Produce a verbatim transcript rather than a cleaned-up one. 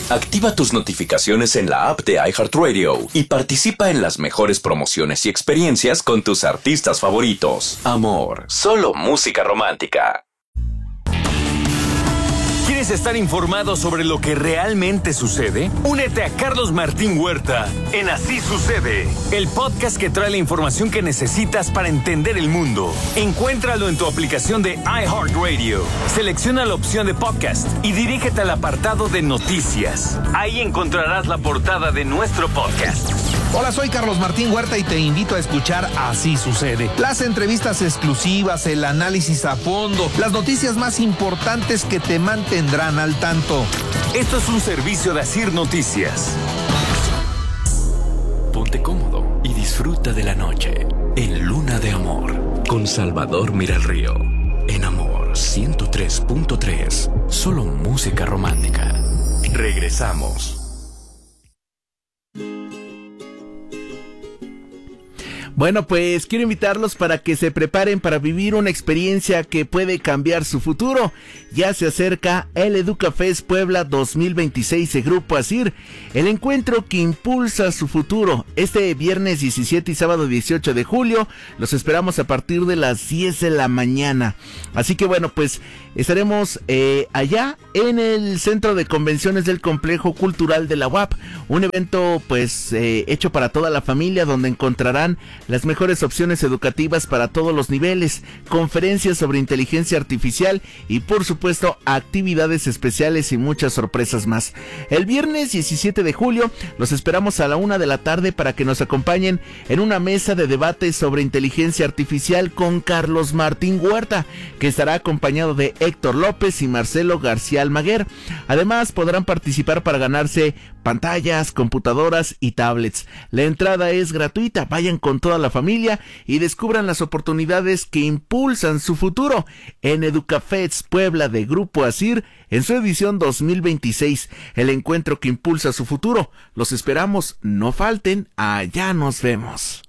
Activa tus notificaciones en la app de iHeartRadio y participa en las mejores promociones y experiencias con tus artistas favoritos. Amor, solo música romántica. ¿Quieres estar informado sobre lo que realmente sucede? Únete a Carlos Martín Huerta en Así Sucede, el podcast que trae la información que necesitas para entender el mundo. Encuéntralo en tu aplicación de iHeartRadio. Selecciona la opción de podcast y dirígete al apartado de noticias. Ahí encontrarás la portada de nuestro podcast. Hola, soy Carlos Martín Huerta y te invito a escuchar Así Sucede. Las entrevistas exclusivas, el análisis a fondo, las noticias más importantes que te mantendrán al tanto. Esto es un servicio de Asir Noticias. Ponte cómodo y disfruta de la noche en Luna de Amor con Salvador Miralrío. En Amor ciento tres punto tres, solo música romántica. Regresamos. Bueno, pues quiero invitarlos para que se preparen para vivir una experiencia que puede cambiar su futuro. Ya se acerca el EducaFest Puebla dos mil veintiséis de Grupo Asir, el encuentro que impulsa su futuro. Este viernes diecisiete y sábado dieciocho de julio los esperamos a partir de las diez de la mañana. Así que bueno, pues estaremos eh, allá en el Centro de Convenciones del Complejo Cultural de la U A P. Un evento pues eh, hecho para toda la familia, donde encontrarán las mejores opciones educativas para todos los niveles, conferencias sobre inteligencia artificial y por supuesto actividades especiales y muchas sorpresas más. El viernes diecisiete de julio los esperamos a la una de la tarde para que nos acompañen en una mesa de debate sobre inteligencia artificial con Carlos Martín Huerta, que estará acompañado de Héctor López y Marcelo García Almaguer. Además podrán participar para ganarse pantallas, computadoras y tablets. La entrada es gratuita. Vayan con toda la familia y descubran las oportunidades que impulsan su futuro en EducaFest Puebla de Grupo Asir en su edición dos mil veintiséis, el encuentro que impulsa su futuro. Los esperamos, no falten, allá nos vemos.